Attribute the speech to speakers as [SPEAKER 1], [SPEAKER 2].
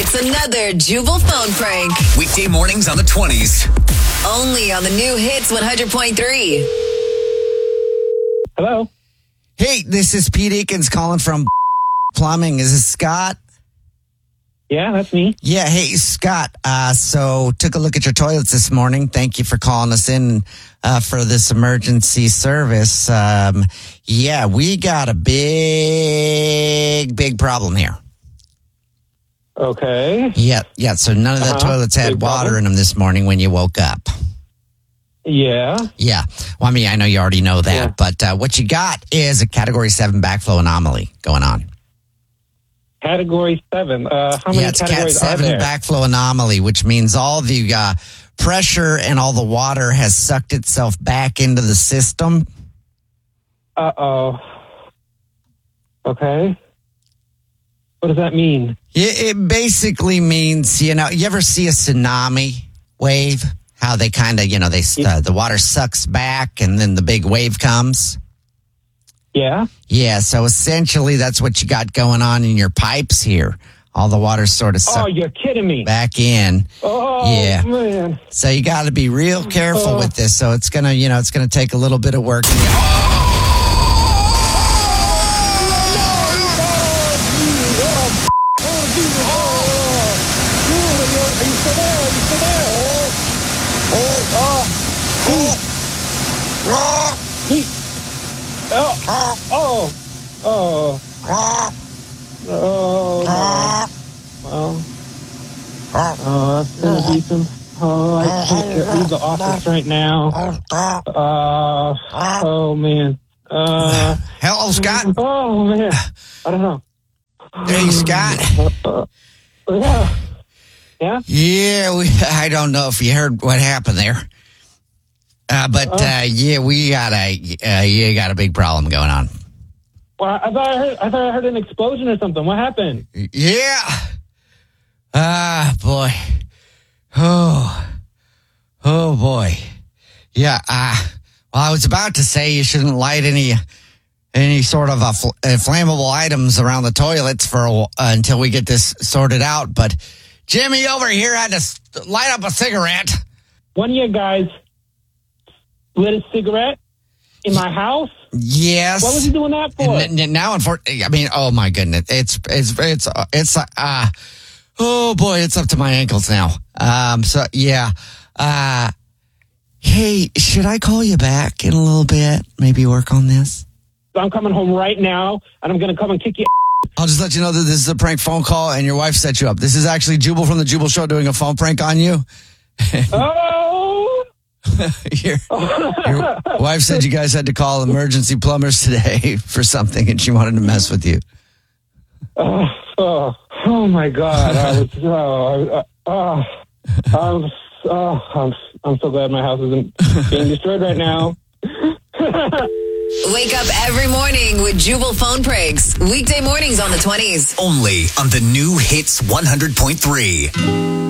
[SPEAKER 1] It's another Jubal phone prank.
[SPEAKER 2] Weekday mornings on the 20s.
[SPEAKER 1] Only on the new Hits 100.3.
[SPEAKER 3] Hello?
[SPEAKER 4] Hey, this is Pete Eakins calling from Plumbing. Is this Scott?
[SPEAKER 3] Yeah, that's me.
[SPEAKER 4] Yeah, hey, Scott. So took a look at your toilets this morning. Thank you for calling us in for this emergency service. Yeah, we got a big problem here.
[SPEAKER 3] Okay.
[SPEAKER 4] Yeah. So none of the toilets had
[SPEAKER 3] Big
[SPEAKER 4] water
[SPEAKER 3] problem?
[SPEAKER 4] in them this morning when you woke up.
[SPEAKER 3] Yeah.
[SPEAKER 4] Yeah. Well, I mean, I know you already know that,
[SPEAKER 3] Yeah.
[SPEAKER 4] but what you got is a Category 7 backflow anomaly going on.
[SPEAKER 3] Category 7. How many
[SPEAKER 4] It's Cat
[SPEAKER 3] categories
[SPEAKER 4] 7
[SPEAKER 3] are there?
[SPEAKER 4] backflow anomaly, which means all the pressure and all the water has sucked itself back into the system.
[SPEAKER 3] Uh-oh. Okay. What does that mean?
[SPEAKER 4] It basically means, you ever see a tsunami wave? How they kind of, the water sucks back and then the big wave comes.
[SPEAKER 3] Yeah?
[SPEAKER 4] Yeah, so essentially that's what you got going on in your pipes here. All the water sort of
[SPEAKER 3] Oh,
[SPEAKER 4] sucked
[SPEAKER 3] you're kidding me.
[SPEAKER 4] back in.
[SPEAKER 3] Oh,
[SPEAKER 4] Yeah.
[SPEAKER 3] man.
[SPEAKER 4] So you got to be real careful with this. So it's gonna, it's gonna take a little bit of work.
[SPEAKER 3] That's gonna be some. Oh, I can't leave the office right now. Oh man.
[SPEAKER 4] Hello, Scott.
[SPEAKER 3] Oh man. I don't know.
[SPEAKER 4] Hey, Scott.
[SPEAKER 3] Yeah. Yeah.
[SPEAKER 4] Yeah, I don't know if you heard what happened there, but yeah, we got a big problem going on.
[SPEAKER 3] Well, I thought I heard an explosion or something. What happened?
[SPEAKER 4] Yeah. Boy. Oh boy. Yeah. Well, I was about to say you shouldn't light any sort of flammable items around the toilets for until we get this sorted out. But Jimmy over here had to light up a cigarette.
[SPEAKER 3] One of you guys lit a cigarette in my house.
[SPEAKER 4] Yes.
[SPEAKER 3] What was he doing that for?
[SPEAKER 4] And now, unfortunately, I mean, oh my goodness, it's oh boy, it's up to my ankles now. So yeah. Hey, should I call you back in a little bit? Maybe work on this?
[SPEAKER 3] I'm coming home right now, and I'm going to come and kick you.
[SPEAKER 4] I'll just let you know that this is a prank phone call and your wife set you up. This is actually Jubal from the Jubal Show doing a phone prank on you.
[SPEAKER 3] Oh!
[SPEAKER 4] Your wife said you guys had to call emergency plumbers today for something and she wanted to mess with you.
[SPEAKER 3] Oh my God. I'm so glad my house isn't being destroyed right now.
[SPEAKER 1] Wake up every morning with Jubal phone pranks. Weekday mornings on the 20s.
[SPEAKER 2] Only on the new Hits 100.3.